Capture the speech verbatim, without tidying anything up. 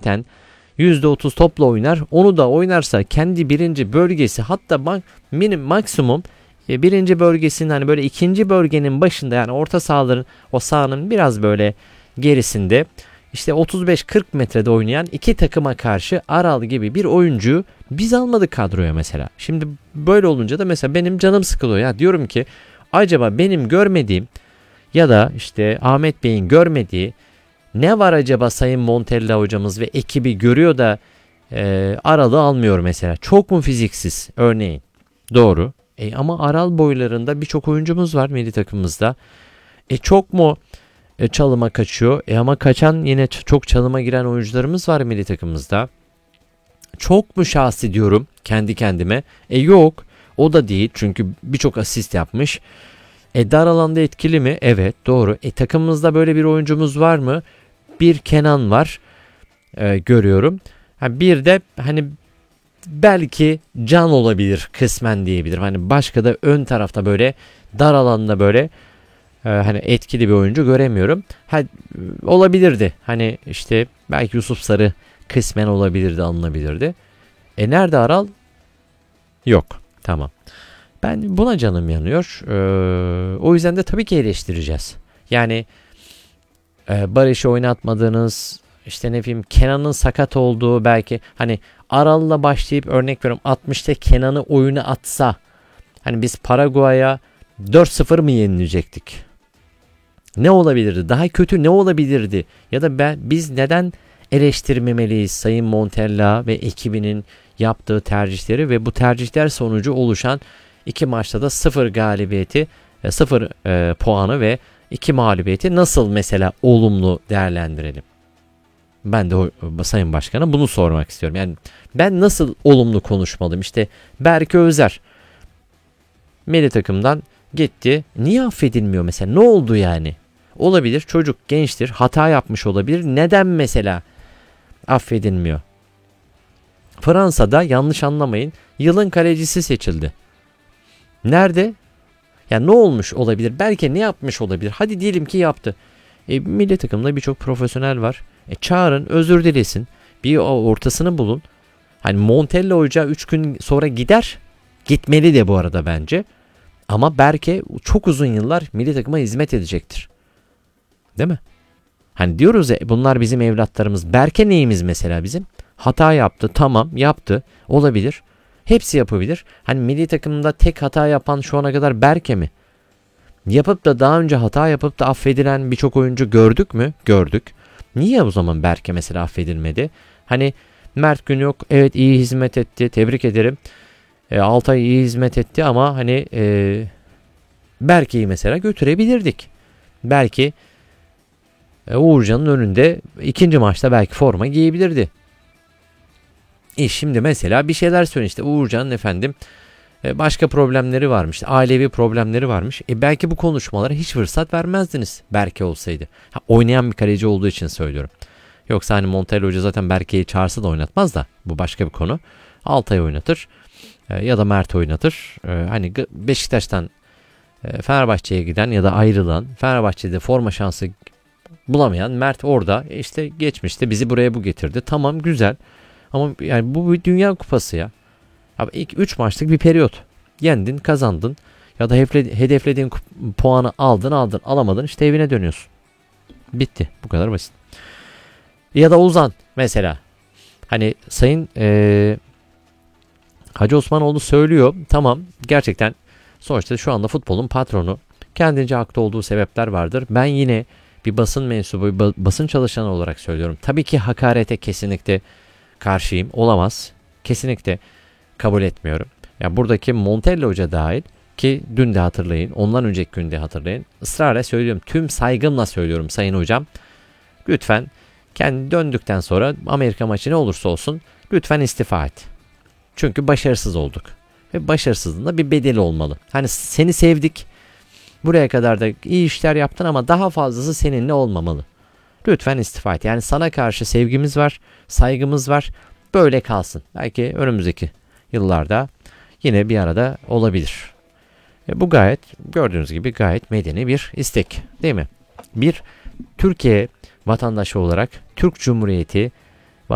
zaten yüzde otuz topla oynar. Onu da oynarsa kendi birinci bölgesi, hatta bak minim maksimum e, birinci bölgesinin hani böyle ikinci bölgenin başında, yani orta sahaların o sahanın biraz böyle gerisinde işte otuz beş kırk metrede oynayan iki takıma karşı Aral gibi bir oyuncuyu biz almadık kadroya mesela. Şimdi böyle olunca da mesela benim canım sıkılıyor ya, diyorum ki acaba benim görmediğim ya da işte Ahmet Bey'in görmediği ne var acaba Sayın Montella hocamız ve ekibi görüyor da e, Aral'ı almıyor mesela. Çok mu fiziksiz örneğin? Doğru. E, ama Aral boylarında birçok oyuncumuz var milli takımımızda. E çok mu e, çalıma kaçıyor? E ama kaçan yine ç- çok çalıma giren oyuncularımız var milli takımımızda. Çok mu şahsi diyorum kendi kendime? E yok. O da değil, çünkü birçok asist yapmış. E dar alanda etkili mi? Evet, doğru. E takımımızda böyle bir oyuncumuz var mı? Bir Kenan var. E, görüyorum. Ha, bir de hani belki Can olabilir kısmen diyebilirim. Hani başka da ön tarafta böyle dar alanda böyle e, hani etkili bir oyuncu göremiyorum. Ha, olabilirdi. Hani işte belki Yusuf Sarı kısmen olabilirdi, alınabilirdi. E nerede Aral? Yok. Tamam. Ben buna canım yanıyor. Ee, o yüzden de tabii ki eleştireceğiz. Yani e, Barış'ı oynatmadığınız, işte ne bileyim Kenan'ın sakat olduğu, belki hani Aral'la başlayıp örnek veriyorum altmışta Kenan'ı oyuna atsa, hani biz Paraguay'a dört sıfır mı yenilecektik? Ne olabilirdi? Daha kötü ne olabilirdi? Ya da ben, biz neden eleştirmemeliyiz Sayın Montella ve ekibinin yaptığı tercihleri ve bu tercihler sonucu oluşan iki maçta da sıfır galibiyeti, sıfır e, puanı ve iki mağlubiyeti nasıl mesela olumlu değerlendirelim? Ben de o, Sayın Başkan'a bunu sormak istiyorum. Yani ben nasıl olumlu konuşmalıyım? İşte Berke Özer milli takımdan gitti. Niye affedilmiyor mesela? Ne oldu yani? Olabilir, çocuk gençtir, hata yapmış olabilir. Neden mesela affedilmiyor? Fransa'da yanlış anlamayın, yılın kalecisi seçildi. Nerede? Ya ne olmuş olabilir? Belki ne yapmış olabilir? Hadi diyelim ki yaptı. E, milli takımda birçok profesyonel var. E, çağırın, özür dilesin. Bir ortasını bulun. Hani Montella Hoca üç gün sonra gider. Gitmeli de bu arada bence. Ama Berke çok uzun yıllar milli takıma hizmet edecektir. Değil mi? Hani diyoruz ya, bunlar bizim evlatlarımız. Berke neyimiz mesela bizim? Hata yaptı. Tamam, yaptı. Olabilir. Hepsi yapabilir. Hani milli takımda tek hata yapan şu ana kadar Berke mi? Yapıp da daha önce hata yapıp da affedilen birçok oyuncu gördük mü? Gördük. Niye o zaman Berke mesela affedilmedi? Hani Mert Günok evet iyi hizmet etti. Tebrik ederim. E, Altay iyi hizmet etti ama hani e, Berke'yi mesela götürebilirdik. Belki e, Uğurcan'ın önünde ikinci maçta belki forma giyebilirdi. E şimdi mesela bir şeyler söyle, işte Uğurcan'ın efendim e, başka problemleri varmış. Ailevi problemleri varmış. E belki bu konuşmalara hiç fırsat vermezdiniz Berke olsaydı. Ha, oynayan bir kaleci olduğu için söylüyorum. Yoksa hani Montella Hoca zaten Berke'yi çağırsa da oynatmaz da, bu başka bir konu. Altay oynatır e, ya da Mert oynatır. E, hani Beşiktaş'tan e, Fenerbahçe'ye giden ya da ayrılan, Fenerbahçe'de forma şansı bulamayan Mert orada e, işte geçmişte bizi buraya bu getirdi. Tamam, güzel. Ama yani bu bir Dünya Kupası ya. Abi ilk üç maçlık bir periyot. Yendin, kazandın ya da hedeflediğin puanı aldın, aldın, alamadın, işte evine dönüyorsun. Bitti. Bu kadar basit. Ya da Ozan mesela. Hani Sayın ee, Hacı Osmanoğlu söylüyor. Tamam, gerçekten sonuçta şu anda futbolun patronu. Kendince haklı olduğu sebepler vardır. Ben yine bir basın mensubu, basın çalışanı olarak söylüyorum. Tabii ki hakarete kesinlikle karşıyım. Olamaz. Kesinlikle kabul etmiyorum. Yani buradaki Montella Hoca dahil, ki dün de hatırlayın, ondan önceki gün de hatırlayın. Israrla söylüyorum. Tüm saygımla söylüyorum Sayın Hocam. Lütfen kendi döndükten sonra Amerika maçı ne olursa olsun lütfen istifa et. Çünkü başarısız olduk. Ve başarısızlığın da bir bedeli olmalı. Hani seni sevdik. Buraya kadar da iyi işler yaptın ama daha fazlası seninle olmamalı. Lütfen istifa et. Yani sana karşı sevgimiz var, saygımız var. Böyle kalsın. Belki önümüzdeki yıllarda yine bir arada olabilir. E bu gayet, gördüğünüz gibi gayet medeni bir istek, değil mi? Bir Türkiye vatandaşı olarak Türk Cumhuriyeti